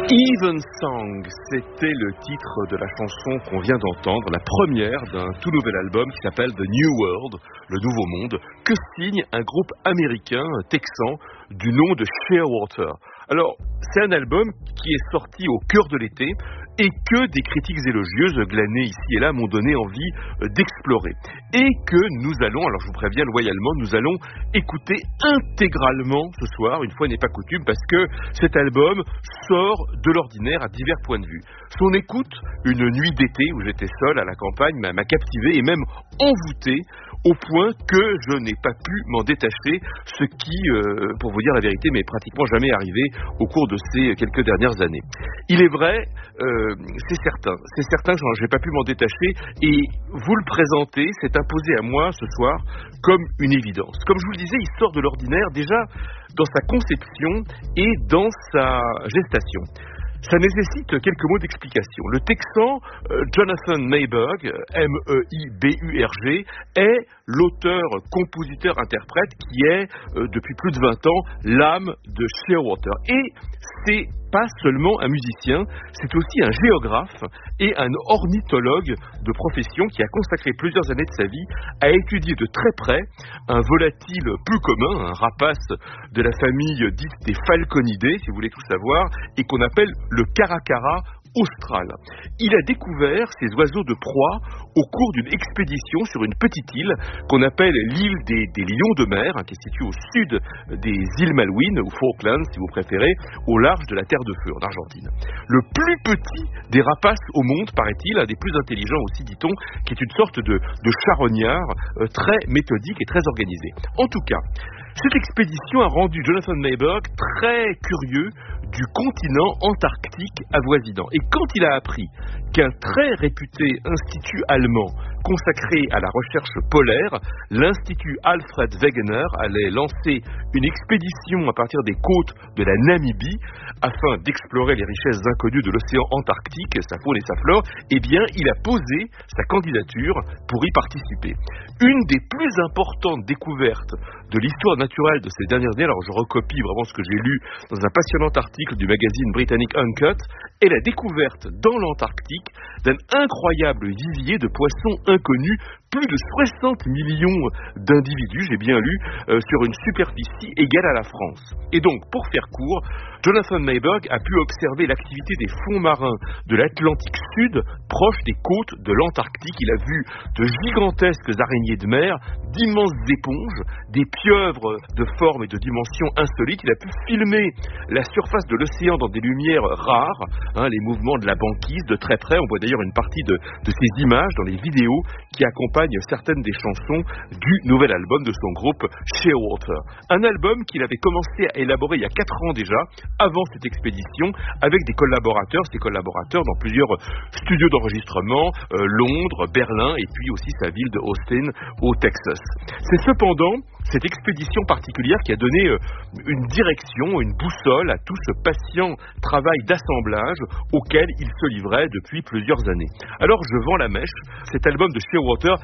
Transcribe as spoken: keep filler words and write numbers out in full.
Even Song, c'était le titre de la chanson qu'on vient d'entendre, la première d'un tout nouvel album qui s'appelle The New World, le Nouveau Monde, que signe un groupe américain, texan, du nom de Shearwater. Alors, c'est un album qui est sorti au cœur de l'été et que des critiques élogieuses glanées ici et là m'ont donné envie d'explorer. Et que nous allons, alors je vous préviens loyalement, nous allons écouter intégralement ce soir, une fois n'est pas coutume, parce que cet album sort de l'ordinaire à divers points de vue. Son écoute, une nuit d'été où j'étais seul à la campagne, m'a, m'a captivé et même envoûté, au point que je n'ai pas pu m'en détacher, ce qui, euh, pour vous dire la vérité, m'est pratiquement jamais arrivé au cours de ces quelques dernières années. Il est vrai, euh, c'est certain, c'est certain que je n'ai pas pu m'en détacher, et vous le présenter, c'est imposé à moi ce soir comme une évidence. Comme je vous le disais, il sort de l'ordinaire déjà dans sa conception et dans sa gestation. Ça nécessite quelques mots d'explication. Le Texan euh, Jonathan Mayberg, M E I B U R G, est l'auteur, compositeur, interprète qui est, euh, depuis plus de vingt ans, l'âme de Shearwater. Et c'est pas seulement un musicien, c'est aussi un géographe et un ornithologue de profession qui a consacré plusieurs années de sa vie à étudier de très près un volatile peu commun, un rapace de la famille dite des falconidés, si vous voulez tout savoir, et qu'on appelle le caracara austral. Il a découvert ces oiseaux de proie au cours d'une expédition sur une petite île qu'on appelle l'île des, des lions de mer, hein, qui est située au sud des îles Malouines, ou Falklands si vous préférez, au large de la Terre de Feu, en Argentine. Le plus petit des rapaces au monde, paraît-il, un des plus intelligents aussi, dit-on, qui est une sorte de, de charognard euh, très méthodique et très organisé. En tout cas, cette expédition a rendu Jonathan Mayberg très curieux du continent antarctique avoisinant. Et quand il a appris qu'un très réputé institut allemand consacré à la recherche polaire, l'Institut Alfred Wegener, allait lancer une expédition à partir des côtes de la Namibie afin d'explorer les richesses inconnues de l'océan Antarctique, sa faune et sa flore, eh bien, il a posé sa candidature pour y participer. Une des plus importantes découvertes de l'histoire naturelle de ces dernières années, alors je recopie vraiment ce que j'ai lu dans un passionnant article du magazine britannique Uncut, est la découverte dans l'Antarctique d'un incroyable vivier de poissons inconnus, plus de soixante millions d'individus, j'ai bien lu, euh, sur une superficie égale à la France. Et donc, pour faire court, Jonathan Mayberg a pu observer l'activité des fonds marins de l'Atlantique Sud, proche des côtes de l'Antarctique. Il a vu de gigantesques araignées de mer, d'immenses éponges, des pieuvres de forme et de dimensions insolites. Il a pu filmer la surface de l'océan dans des lumières rares, hein, les mouvements de la banquise de très près. On voit d'ailleurs une partie de, de ces images dans les vidéos qui accompagnent certaines des chansons du nouvel album de son groupe Shearwater. Un album qu'il avait commencé à élaborer il y a quatre ans déjà, avant cette expédition, avec des collaborateurs, ses collaborateurs dans plusieurs studios d'enregistrement, euh, Londres, Berlin, et puis aussi sa ville de Austin, au Texas. C'est cependant cette expédition particulière qui a donné euh, une direction, une boussole à tout ce patient travail d'assemblage auquel il se livrait depuis plusieurs années. Alors je vends la mèche, cet album de Shearwater